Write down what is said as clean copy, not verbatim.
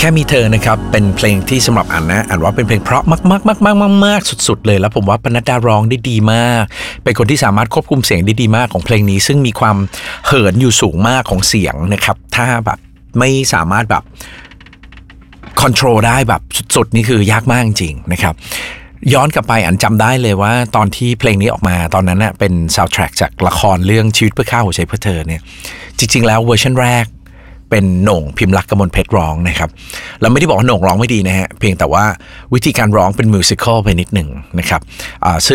ค่มีเธอนะครับเป็นเพลงที่สำหรับอันนะอันว่าเป็นเพลงเพราะมากสุดๆเลยแล้วผมว่าปนัดดาร้องได้ดีมากเป็นคนที่สามารถควบคุมเสียงได้ดีมากของเพลงนี้ซึ่งมีความเหินอยู่สูงมากของเสียงนะครับถ้าแบบไม่สามารถแบบคอนโทรลได้แบบสุดๆนี่คือยากมากจริงนะครับย้อนกลับไปอันจำได้เลยว่าตอนที่เพลงนี้ออกมาตอนนั้นน่ะเป็นซาวด์แทร็กจากละครเรื่องชีวิตเพื่อข้าหัวใจเพื่อเธอเนี่ยจริงๆแล้วเวอร์ชันแรกเป็นโหน่งพิมพ์ลักษณ์กมลเพชรร้องนะครับเราไม่ได้บอกว่าโหน่งร้องไม่ดีนะฮะเพียงแต่ว่าวิธีการร้องเป็นมิวสิคอลไปนิดหนึ่งนะครับซึ่ง